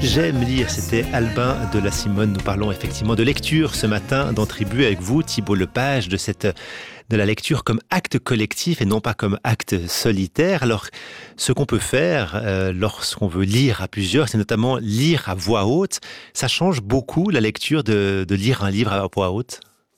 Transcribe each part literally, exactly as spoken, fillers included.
J'aime lire, c'était Albin de la Simone. Nous parlons effectivement de lecture ce matin dans Tribu avec vous, Thibault Lepage, de cette de la lecture comme acte collectif et non pas comme acte solitaire. Alors, ce qu'on peut faire euh, lorsqu'on veut lire à plusieurs, c'est notamment lire à voix haute. Ça change beaucoup la lecture de, de lire un livre à voix haute?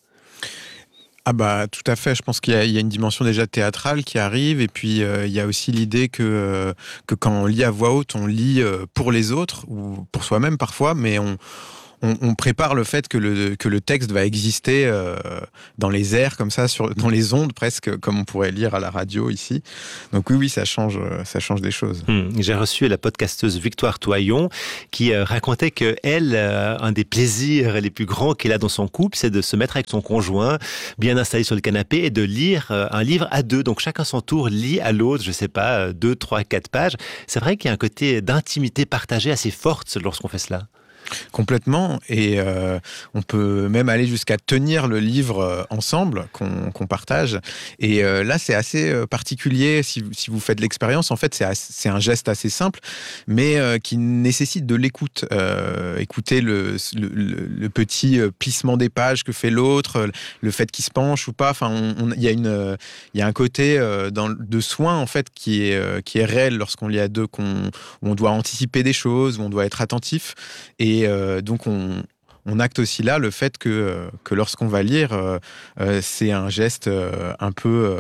Ah bah tout à fait, je pense qu'il y a, il y a une dimension déjà théâtrale qui arrive et puis euh, il y a aussi l'idée que, euh, que quand on lit à voix haute, on lit euh, pour les autres ou pour soi-même parfois, mais on, on, on prépare le fait que le, que le texte va exister euh, dans les airs comme ça, sur, dans les ondes presque, comme on pourrait lire à la radio ici. Donc oui, oui, ça change, ça change des choses. Mmh, j'ai reçu la podcasteuse Victoire Toyon qui euh, racontait que elle, euh, un des plaisirs les plus grands qu'elle a dans son couple, c'est de se mettre avec son conjoint, bien installé sur le canapé et de lire euh, un livre à deux. Donc chacun son tour lit à l'autre, je sais pas, deux, trois, quatre pages. C'est vrai qu'il y a un côté d'intimité partagée assez forte lorsqu'on fait cela. Complètement, et euh, on peut même aller jusqu'à tenir le livre euh, ensemble, qu'on, qu'on partage. Et euh, là, c'est assez euh, particulier si, si vous faites l'expérience. En fait, c'est, assez, c'est un geste assez simple, mais euh, qui nécessite de l'écoute. Euh, écouter le, le, le petit plissement des pages que fait l'autre, le fait qu'il se penche ou pas. Enfin, il y a une, il y a un côté euh, dans, de soin en fait qui est euh, qui est réel lorsqu'on lit à deux, qu'on, où on doit anticiper des choses, où on doit être attentif. Et Et euh, donc, on, on acte aussi là le fait que, euh, que lorsqu'on va lire, euh, euh, c'est un geste euh, un peu... Euh...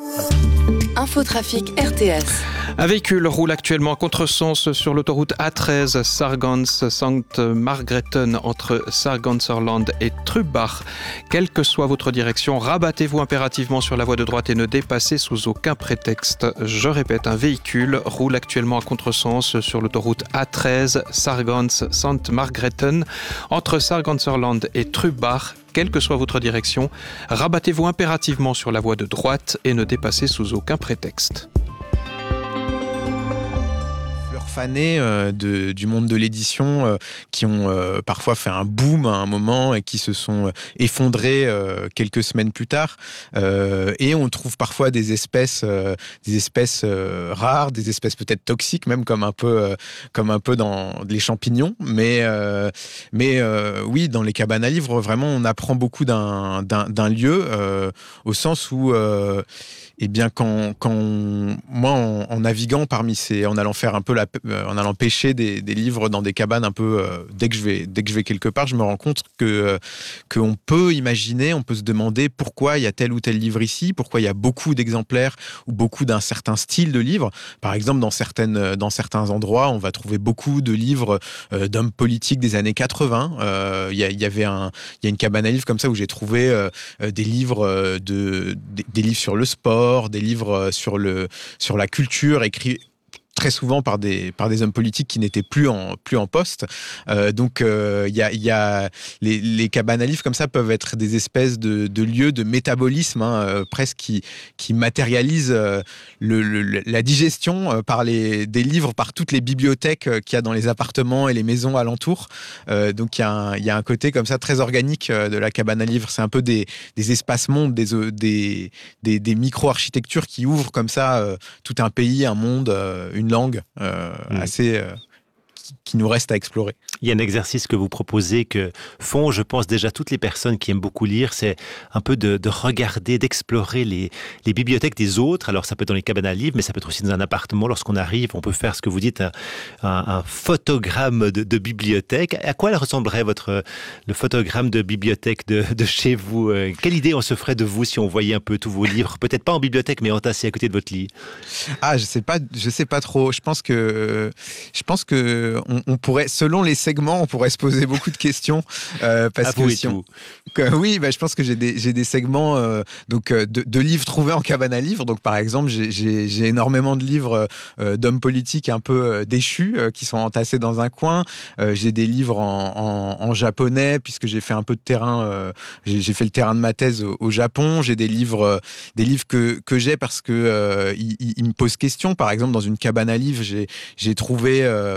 Infotrafic R T S. Un véhicule roule actuellement à contresens sur l'autoroute A treize Sargans-Sankt Margrethen entre Sarganserland et Trubach. Quelle que soit votre direction, rabattez-vous impérativement sur la voie de droite et ne dépassez sous aucun prétexte. Je répète, un véhicule roule actuellement à contresens sur l'autoroute A treize Sargans-Sankt Margrethen entre Sarganserland et Trubach. Quelle que soit votre direction, rabattez-vous impérativement sur la voie de droite et ne dépassez sous aucun prétexte. Fanés euh, de, du monde de l'édition euh, qui ont euh, parfois fait un boom à un moment et qui se sont euh, effondrés euh, quelques semaines plus tard. Euh, et on trouve parfois des espèces, euh, des espèces euh, rares, des espèces peut-être toxiques, même comme un peu, euh, comme un peu dans les champignons. Mais, euh, mais euh, oui, dans les cabanes à livres, vraiment, on apprend beaucoup d'un, d'un, d'un lieu euh, au sens où euh, eh bien, quand, quand on, moi, en, en naviguant parmi ces, en allant faire un peu la, euh, en allant pêcher des, des livres dans des cabanes un peu, euh, dès que je vais, dès que je vais quelque part, je me rends compte que euh, qu'on peut imaginer, on peut se demander pourquoi il y a tel ou tel livre ici, pourquoi il y a beaucoup d'exemplaires ou beaucoup d'un certain style de livre. Par exemple, dans certaines, dans certains endroits, on va trouver beaucoup de livres euh, d'hommes politiques des années quatre-vingts. Euh, il y, a, il y avait un, il y a une cabane à livres comme ça où j'ai trouvé euh, des livres de, des, des livres sur le sport, des livres sur, le, sur la culture, écrits très souvent par des, par des hommes politiques qui n'étaient plus en, plus en poste. Euh, donc, il euh, y a, y a les, les cabanes à livres comme ça peuvent être des espèces de, de lieux de métabolisme, hein, euh, presque qui, qui matérialisent euh, le, le, la digestion euh, par les, des livres par toutes les bibliothèques euh, qu'il y a dans les appartements et les maisons alentours. Euh, donc, il y a un, y a un côté comme ça très organique euh, de la cabane à livres. C'est un peu des, des espaces-mondes, des, des, des, des micro-architectures qui ouvrent comme ça euh, tout un pays, un monde, euh, une langue euh, mmh. assez euh, qui, qui nous reste à explorer. Il y a un exercice que vous proposez que font, je pense, déjà toutes les personnes qui aiment beaucoup lire, c'est un peu de, de regarder, d'explorer les, les bibliothèques des autres. Alors, ça peut être dans les cabanes à livres, mais ça peut être aussi dans un appartement. Lorsqu'on arrive, on peut faire ce que vous dites, un, un, un photogramme de, de bibliothèque. À quoi ressemblerait votre, le photogramme de bibliothèque de, de chez vous? Quelle idée on se ferait de vous si on voyait un peu tous vos livres? Peut-être pas en bibliothèque, mais entassés à côté de votre lit. Ah, je sais pas, je sais pas trop. Je pense que, je pense que on, on pourrait, selon les segments, on pourrait se poser beaucoup de questions euh, parce à que vous si et on, tout. que, oui, bah, je pense que j'ai des j'ai des segments euh, donc de, de livres trouvés en cabane à livres. Donc par exemple, j'ai j'ai, j'ai énormément de livres euh, d'hommes politiques un peu euh, déchus euh, qui sont entassés dans un coin. Euh, j'ai des livres en, en, en japonais puisque j'ai fait un peu de terrain. Euh, j'ai, j'ai fait le terrain de ma thèse au, au Japon. J'ai des livres euh, des livres que que j'ai parce que euh, ils, ils me posent question. Par exemple, dans une cabane à livres, j'ai j'ai trouvé euh, un guide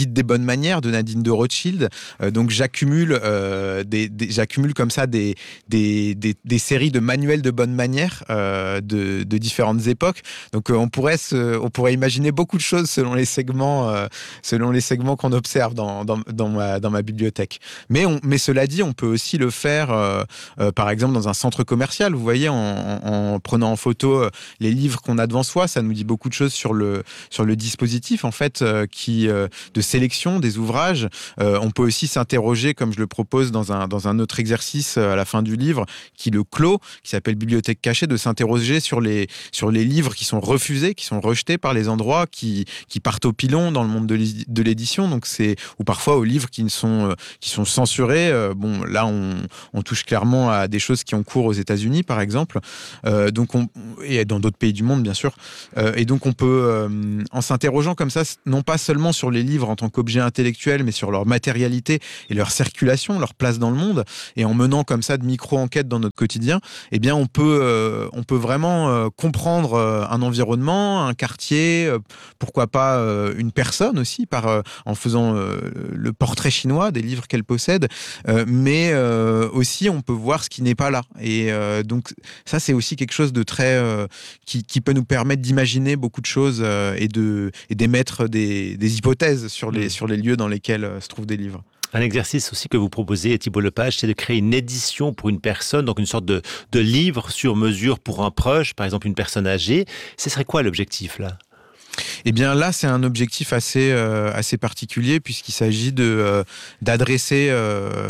guide des bonnes manières de Nadine de Rothschild. Euh, donc j'accumule, euh, des, des, j'accumule comme ça des, des, des, des séries de manuels de bonnes manières euh, de, de différentes époques. Donc euh, on pourrait se, on pourrait imaginer beaucoup de choses selon les segments, euh, selon les segments qu'on observe dans, dans, dans, ma, dans ma bibliothèque. Mais, on, mais cela dit, on peut aussi le faire, euh, euh, par exemple, dans un centre commercial. Vous voyez, en, en, en prenant en photo euh, les livres qu'on a devant soi, ça nous dit beaucoup de choses sur le, sur le dispositif, en fait, euh, qui, euh, de sélection des ouvrages. Euh, on peut aussi s'interroger, comme je le propose dans un, dans un autre exercice euh, à la fin du livre, qui le clôt, qui s'appelle Bibliothèque cachée, de s'interroger sur les, sur les livres qui sont refusés, qui sont rejetés par les endroits, qui, qui partent au pilon dans le monde de l'édition, donc c'est, ou parfois aux livres qui, ne sont, qui sont censurés. Euh, bon, là, on, on touche clairement à des choses qui ont cours aux États-Unis, par exemple, euh, donc on, et dans d'autres pays du monde, bien sûr. Euh, et donc, on peut, euh, en s'interrogeant comme ça, non pas seulement sur les livres en tant qu'objet intellectuel, mais sur leur matérialité et leur circulation, leur place dans le monde, et en menant comme ça de micro-enquêtes dans notre quotidien, eh bien, on peut, euh, on peut vraiment euh, comprendre euh, un environnement, un quartier, euh, pourquoi pas euh, une personne aussi, par, euh, en faisant euh, le portrait chinois des livres qu'elle possède, euh, mais euh, aussi on peut voir ce qui n'est pas là. Et euh, donc ça, c'est aussi quelque chose de très euh, qui, qui peut nous permettre d'imaginer beaucoup de choses euh, et de et d'émettre des, des hypothèses sur les mmh. sur les lieux dans lesquels euh, se trouvent des livres. Un exercice aussi que vous proposez, Thibault Lepage, c'est de créer une édition pour une personne, donc une sorte de, de livre sur mesure pour un proche, par exemple une personne âgée. Ce serait quoi l'objectif là ? Eh bien là, c'est un objectif assez, euh, assez particulier puisqu'il s'agit de, euh, d'adresser, euh,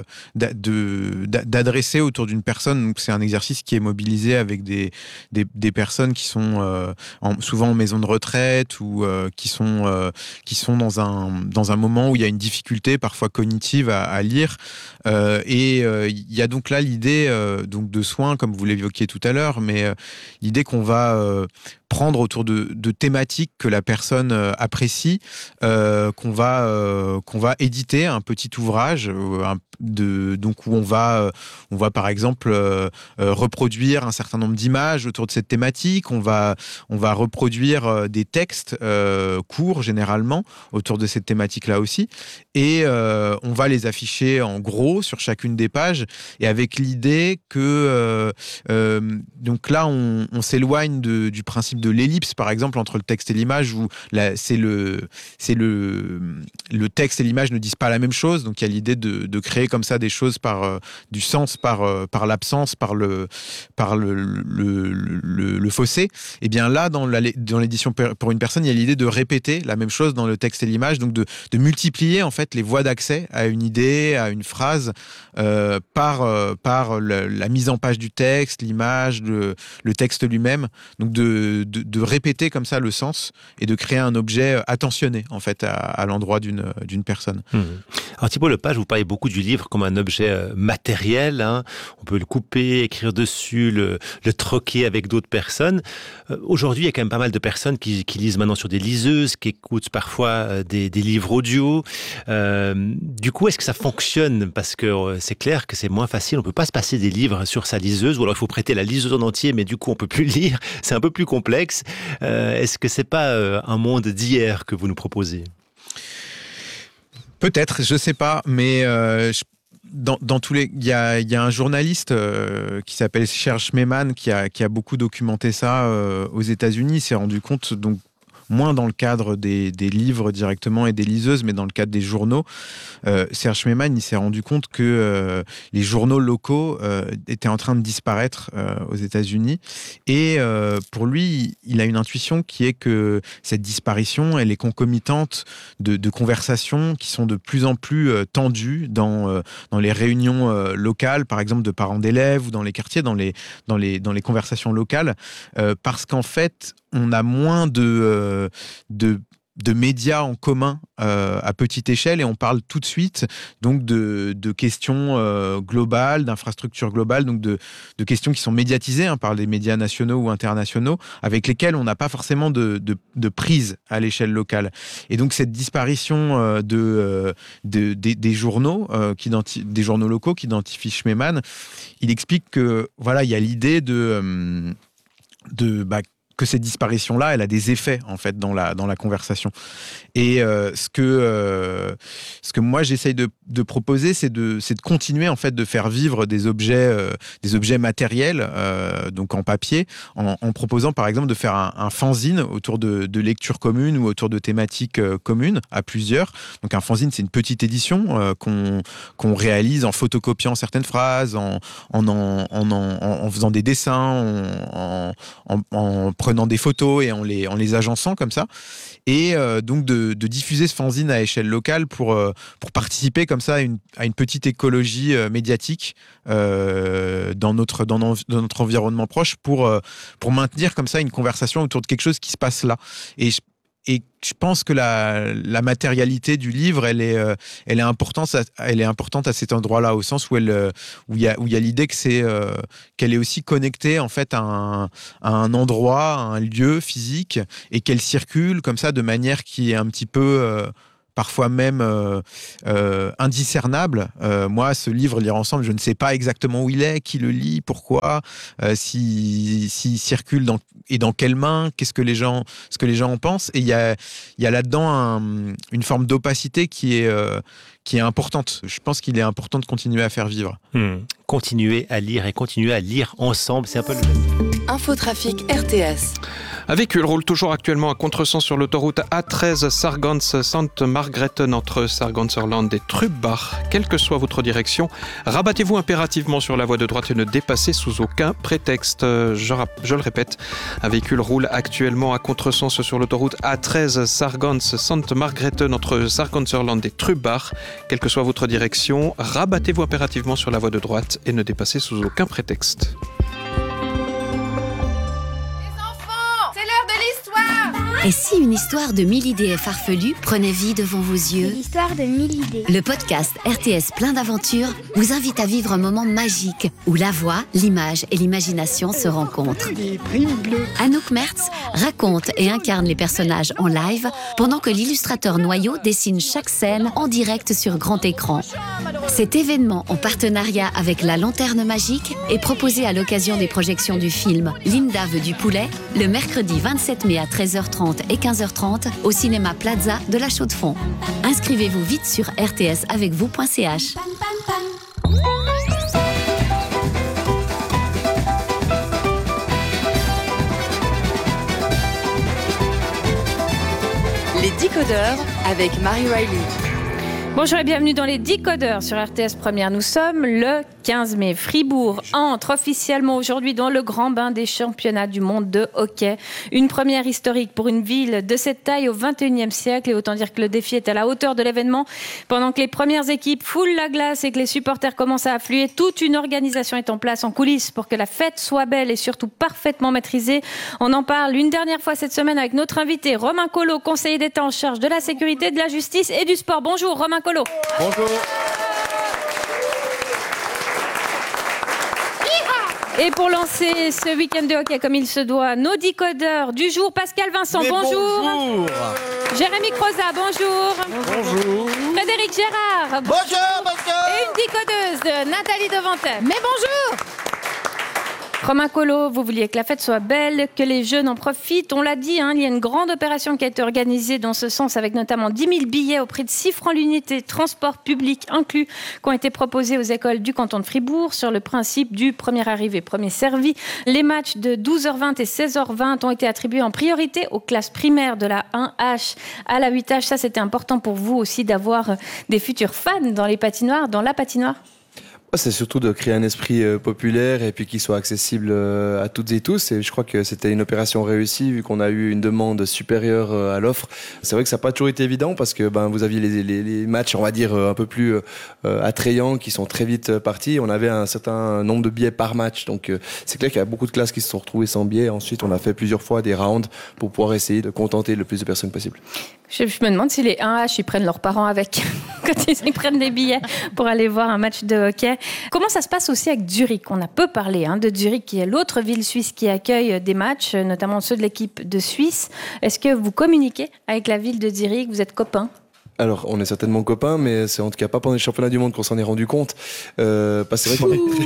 de, d'adresser autour d'une personne. Donc, c'est un exercice qui est mobilisé avec des, des, des personnes qui sont euh, en, souvent en maison de retraite ou euh, qui sont, euh, qui sont dans, un, dans un moment où il y a une difficulté parfois cognitive à, à lire. Euh, et euh, il y a donc là l'idée euh, donc de soins, comme vous l'évoquiez tout à l'heure, mais euh, l'idée qu'on va... Euh, prendre autour de, de thématiques que la personne euh, apprécie, euh, qu'on va euh, qu'on va éditer un petit ouvrage euh, un, de donc où on va euh, on va par exemple euh, euh, reproduire un certain nombre d'images autour de cette thématique. On va on va reproduire euh, des textes euh, courts généralement autour de cette thématique-là aussi, et euh, on va les afficher en gros sur chacune des pages, et avec l'idée que euh, euh, donc là on, on s'éloigne de, du principe de l'ellipse, par exemple, entre le texte et l'image, où la, c'est, le, c'est le, le texte et l'image ne disent pas la même chose. Donc, il y a l'idée de, de créer comme ça des choses par euh, du sens, par, euh, par l'absence, par le, par le, le, le, le fossé. Et bien là, dans, la, dans l'édition pour une personne, il y a l'idée de répéter la même chose dans le texte et l'image, donc de, de multiplier en fait les voies d'accès à une idée, à une phrase, euh, par, euh, par le, la mise en page du texte, l'image, le, le texte lui-même. Donc, de De, de répéter comme ça le sens et de créer un objet attentionné en fait à, à l'endroit d'une, d'une personne. Mmh. Alors Thibault Lepage, vous parlez beaucoup du livre comme un objet matériel, hein. On peut le couper, écrire dessus, le, le troquer avec d'autres personnes. Euh, aujourd'hui, il y a quand même pas mal de personnes qui, qui lisent maintenant sur des liseuses, qui écoutent parfois des, des livres audio. Euh, du coup, est-ce que ça fonctionne ? Parce que euh, c'est clair que c'est moins facile, on peut pas se passer des livres sur sa liseuse, ou alors il faut prêter la liseuse en entier, mais du coup on peut plus lire, c'est un peu plus complexe. Euh, est-ce que c'est pas euh, un monde d'hier que vous nous proposez ? Peut-être, je sais pas, mais euh, je... Dans, dans tous les, il y a, y a un journaliste euh, qui s'appelle Serge Schmemann qui a, qui a beaucoup documenté ça euh, aux États-Unis. Il s'est rendu compte, donc moins dans le cadre des, des livres directement et des liseuses, mais dans le cadre des journaux. Euh, Serge Schmemann, il s'est rendu compte que euh, les journaux locaux euh, étaient en train de disparaître euh, aux États-Unis. Et euh, pour lui, il a une intuition qui est que cette disparition, elle est concomitante de, de conversations qui sont de plus en plus euh, tendues dans, euh, dans les réunions euh, locales, par exemple de parents d'élèves ou dans les quartiers, dans les, dans les, dans les conversations locales, euh, parce qu'en fait, on a moins de, euh, de, de médias en commun euh, à petite échelle, et on parle tout de suite donc de, de questions euh, globales, d'infrastructures globales, donc de, de questions qui sont médiatisées hein, par les médias nationaux ou internationaux, avec lesquelles on n'a pas forcément de, de, de prise à l'échelle locale. Et donc cette disparition euh, de, euh, de, des, des journaux, euh, qui des journaux locaux qu'identifie Schmemann, il explique que voilà, il y a l'idée de, euh, de bah, que cette disparition-là, elle a des effets en fait dans la dans la conversation. Et euh, ce que euh, ce que moi j'essaye de, de proposer, c'est de c'est de continuer en fait de faire vivre des objets euh, des objets matériels, euh, donc en papier, en, en proposant par exemple de faire un, un fanzine autour de, de lectures communes ou autour de thématiques euh, communes à plusieurs. Donc un fanzine, c'est une petite édition euh, qu'on qu'on réalise en photocopiant certaines phrases, en en en en, en, en faisant des dessins, en, en, en prenant des photos et en les en les agençant comme ça. Et euh, donc de, de diffuser ce fanzine à échelle locale pour, euh, pour participer comme ça à une, à une petite écologie euh, médiatique euh, dans, notre, dans, dans notre environnement proche pour, euh, pour maintenir comme ça une conversation autour de quelque chose qui se passe là. Et je, et je pense que la, la matérialité du livre, elle est, euh, elle est importante, elle est importante à cet endroit-là, au sens où elle, où il y a, où il y a l'idée que c'est, euh, qu'elle est aussi connectée en fait à un, à un endroit, à un lieu physique, et qu'elle circule comme ça de manière qui est un petit peu euh, parfois même euh, euh, indiscernable. Euh, moi, ce livre, Lire ensemble, je ne sais pas exactement où il est, qui le lit, pourquoi, euh, s'il, s'il circule dans, et dans quelles mains, qu'est-ce que les gens, ce que les gens en pensent. Et il y a, il y a là-dedans un, une forme d'opacité qui est, euh, qui est importante. Je pense qu'il est important de continuer à faire vivre. Hmm. Continuer à lire et continuer à lire ensemble, c'est un peu le... Infotrafic R T S. Un véhicule roule toujours actuellement à contresens sur l'autoroute A treize Sargans-Sainte Margrethen entre Sarganserland et Trubbach. Quelle que soit votre direction, rabattez-vous impérativement sur la voie de droite et ne dépassez sous aucun prétexte. Je, rap- je le répète, un véhicule roule actuellement à contresens sur l'autoroute A treize Sargans-Sainte Margrethen entre Sarganserland et Trubbach. Quelle que soit votre direction, rabattez-vous impérativement sur la voie de droite et ne dépassez sous aucun prétexte. Et si une histoire de mille idées et farfelue prenait vie devant vos yeux ? L'histoire de mille idées. Le podcast R T S plein d'aventures vous invite à vivre un moment magique où la voix, l'image et l'imagination se rencontrent. Anouk Mertz raconte et incarne les personnages en live pendant que l'illustrateur Noyau dessine chaque scène en direct sur grand écran. Cet événement en partenariat avec la Lanterne Magique est proposé à l'occasion des projections du film Linda veut du poulet le mercredi vingt-sept mai à treize heures trente et quinze heures trente au cinéma Plaza de la Chaux-de-Fonds. Inscrivez-vous vite sur r t s avec vous point c h. Les décodeurs avec Marie Riley. Bonjour et bienvenue dans les décodeurs sur R T S Première. Nous sommes le quinze mai. Fribourg entre officiellement aujourd'hui dans le grand bain des championnats du monde de hockey. Une première historique pour une ville de cette taille au vingt et unième siècle. Et autant dire que le défi est à la hauteur de l'événement. Pendant que les premières équipes foulent la glace et que les supporters commencent à affluer, toute une organisation est en place en coulisses pour que la fête soit belle et surtout parfaitement maîtrisée. On en parle une dernière fois cette semaine avec notre invité Romain Collot, conseiller d'État en charge de la sécurité, de la justice et du sport. Bonjour Romain Collot. Bonjour. Et pour lancer ce week-end de hockey comme il se doit, nos décodeurs du jour, Pascal Vincent, Mais bonjour. bonjour. Jérémy Croza, bonjour. Bonjour. Frédéric Gérard. Bonjour, bonjour. Et une décodeuse, Nathalie Devantet. Mais bonjour. Romain Collot, vous vouliez que la fête soit belle, que les jeunes en profitent. On l'a dit, hein, il y a une grande opération qui a été organisée dans ce sens avec notamment dix mille billets au prix de six francs l'unité, transport public inclus, qui ont été proposés aux écoles du canton de Fribourg sur le principe du premier arrivé, premier servi. Les matchs de douze heures vingt et seize heures vingt ont été attribués en priorité aux classes primaires de la un H à la huit H. Ça, c'était important pour vous aussi d'avoir des futurs fans dans les patinoires, dans la patinoire ? C'est surtout de créer un esprit euh, populaire et puis qu'il soit accessible euh, à toutes et tous. Et je crois que c'était une opération réussie vu qu'on a eu une demande supérieure euh, à l'offre. C'est vrai que ça n'a pas toujours été évident parce que ben, vous aviez les, les, les matchs, on va dire, un peu plus euh, attrayants qui sont très vite partis. On avait un certain nombre de billets par match. Donc euh, c'est clair qu'il y a beaucoup de classes qui se sont retrouvées sans billets. Ensuite, on a fait plusieurs fois des rounds pour pouvoir essayer de contenter le plus de personnes possible. Je, je me demande si les un H, ils prennent leurs parents avec quand ils, ils prennent des billets pour aller voir un match de hockey. Comment ça se passe aussi avec Zurich ? On a peu parlé hein, de Zurich, qui est l'autre ville suisse qui accueille des matchs, notamment ceux de l'équipe de Suisse. Est-ce que vous communiquez avec la ville de Zurich ? Vous êtes copains ? Alors, on est certainement copains, mais c'est en tout cas pas pendant les championnats du monde qu'on s'en est rendu compte. Euh, parce que c'est vrai qu'on est...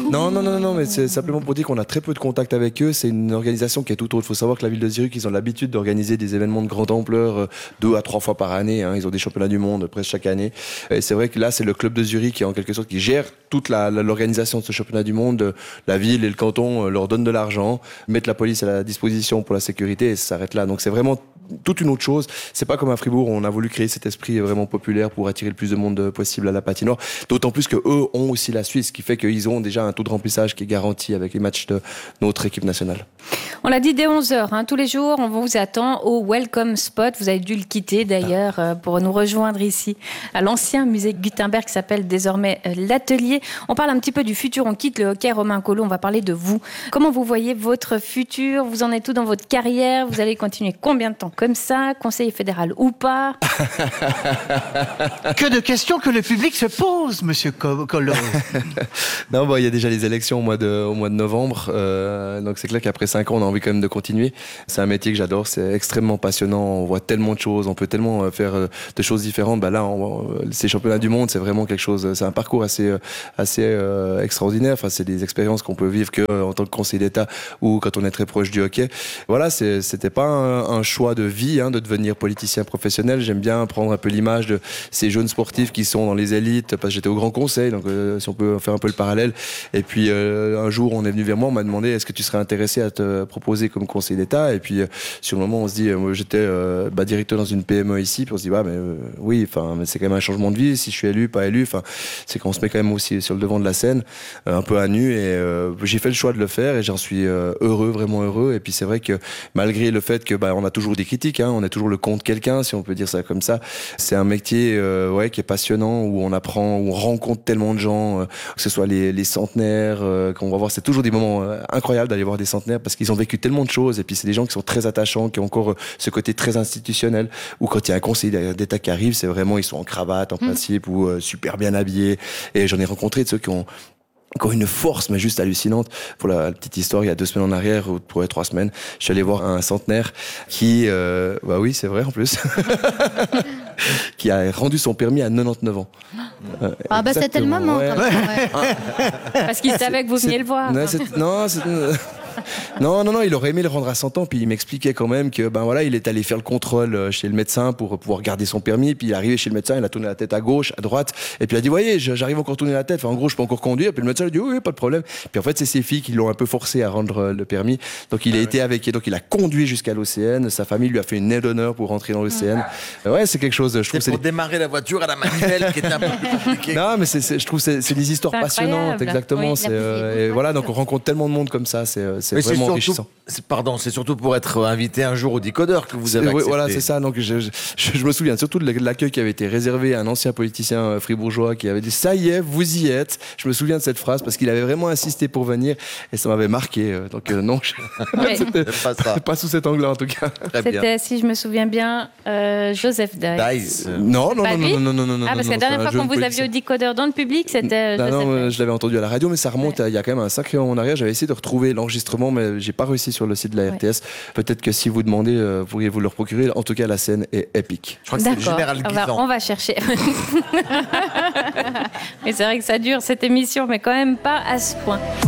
Non, non, non, non, mais c'est simplement pour dire qu'on a très peu de contact avec eux. C'est une organisation qui est tout autre. Il faut savoir que la ville de Zurich, ils ont l'habitude d'organiser des événements de grande ampleur euh, deux à trois fois par année. Hein. Ils ont des championnats du monde presque chaque année. Et c'est vrai que là, c'est le club de Zurich qui, en quelque sorte, qui gère toute la, la, l'organisation de ce championnat du monde. La ville et le canton euh, leur donnent de l'argent, mettent la police à la disposition pour la sécurité et ça s'arrête là. Donc c'est vraiment toute une autre chose. C'est pas comme à Fribourg, on a voulu créer cet esprit vraiment populaire pour attirer le plus de monde possible à la patinoire. D'autant plus que eux ont aussi la Suisse, ce qui fait qu'ils ont déjà un taux de remplissage qui est garanti avec les matchs de notre équipe nationale. On l'a dit dès onze heures, hein, tous les jours, on vous attend au Welcome Spot. Vous avez dû le quitter d'ailleurs euh, pour nous rejoindre ici à l'ancien musée Gutenberg qui s'appelle désormais euh, l'Atelier. On parle un petit peu du futur, on quitte le hockey. Romain Collot, on va parler de vous. Comment vous voyez votre futur? Vous en êtes où dans votre carrière? Vous allez continuer combien de temps comme ça, conseiller fédéral ou pas? Que de questions que le public se pose, monsieur Collot. Non, bon, il y a déjà les élections au mois de, au mois de novembre, euh, donc c'est clair qu'après cinq ans, on a envie quand même de continuer. C'est un métier que j'adore, c'est extrêmement passionnant, on voit tellement de choses, on peut tellement faire de choses différentes. Bah là, on, ces championnats du monde, c'est vraiment quelque chose, c'est un parcours assez, assez euh, extraordinaire. Enfin, c'est des expériences qu'on peut vivre que en tant que conseiller d'État ou quand on est très proche du hockey. Voilà, c'est, c'était pas un, un choix de vie hein, de devenir politicien professionnel. J'aime bien prendre un peu l'image de ces jeunes sportifs qui sont dans les élites, parce que j'étais au Grand Conseil, donc euh, si on peut faire un peu le parallèle. Et puis euh, un jour, on est venu vers moi, on m'a demandé est-ce que tu serais intéressé à te proposer comme conseiller d'État. Et puis euh, sur le moment, on se dit, euh, moi j'étais euh, bah, directeur dans une P M E ici, puis on se dit bah mais euh, oui, enfin c'est quand même un changement de vie. Si je suis élu, pas élu, enfin c'est qu'on se met quand même aussi sur le devant de la scène, euh, un peu à nu. Et euh, j'ai fait le choix de le faire et j'en suis euh, heureux, vraiment heureux. Et puis c'est vrai que malgré le fait que bah on a toujours des critiques, hein, on est toujours le contre quelqu'un, si on peut dire ça comme ça. C'est un métier euh, ouais qui est passionnant, où on apprend, où on rencontre tellement de gens, euh, que ce soit les, les centenaires, euh, qu'on va voir. C'est toujours des moments euh, incroyables d'aller voir des centenaires parce qu'ils ont vécu tellement de choses. Et puis c'est des gens qui sont très attachants, qui ont encore euh, ce côté très institutionnel. Ou quand il y a un conseiller d'État qui arrive, c'est vraiment ils sont en cravate, en principe, mmh. ou euh, super bien habillés. Et j'en ai rencontré de ceux qui ont encore une force, mais juste hallucinante. Pour la petite histoire, il y a deux semaines en arrière, ou pour les trois semaines, je suis allé voir un centenaire qui, euh, bah oui, c'est vrai en plus, qui a rendu son permis à quatre-vingt-dix-neuf ans. Euh, ah bah c'était le moment. Ouais. Quand même, ouais. Parce qu'il savait que vous veniez le voir. Non, c'est, non, c'est, non, non, non, il aurait aimé le rendre à cent ans, puis il m'expliquait quand même que, ben voilà, il est allé faire le contrôle chez le médecin pour pouvoir garder son permis, puis il est arrivé chez le médecin, il a tourné la tête à gauche, à droite, et puis il a dit, voyez, j'arrive encore à tourner la tête, enfin, en gros, je peux encore conduire, puis le médecin lui a dit, oui, oui, pas de problème. Puis en fait, c'est ses filles qui l'ont un peu forcé à rendre le permis, donc il a ah, été ouais. avec, donc il a conduit jusqu'à l'O C N, sa famille lui a fait une aide d'honneur pour rentrer dans l'O C N. Ah. Ouais, c'est quelque chose, je trouve. C'est pour c'est démarrer la voiture à la manivelle qui était un peu plus compliqué. Non, mais c'est, c'est, je trouve c'est, c'est des histoires passionnantes, exactement. Oui, c'est, euh, et voilà, donc on rencontre tellement de monde comme ça, c'est, c'est mais vraiment c'est surtout, enrichissant. C'est, pardon, c'est surtout pour être invité un jour au Décodeur que vous avez accepté. Oui, voilà, c'est ça. Donc je, je, je me souviens surtout de l'accueil qui avait été réservé à un ancien politicien fribourgeois qui avait dit ça y est, vous y êtes. Je me souviens de cette phrase parce qu'il avait vraiment insisté pour venir et ça m'avait marqué. Donc euh, non, je... oui. c'était pas, ça. pas sous cet angle-là en tout cas. Très C'était, bien. Si je me souviens bien, euh, Joseph Dice. Euh... Non, non, non, non, non, non, non, non. Ah, parce que la dernière fois qu'on vous a vu au Décodeur dans le public, c'était non, Joseph non, Dice. Je l'avais entendu à la radio, mais ça remonte ouais. à, il y a quand même un sacré moment en arrière. J'avais essayé de retrouver l'enregistrement, mais j'ai pas réussi sur le site de la R T S. Ouais. Peut-être que si vous demandez, euh, pourriez-vous le procurer. En tout cas, la scène est épique. Je crois que D'accord. c'est le général Guisan. On va, on va chercher. Mais c'est vrai que ça dure cette émission, mais quand même pas à ce point.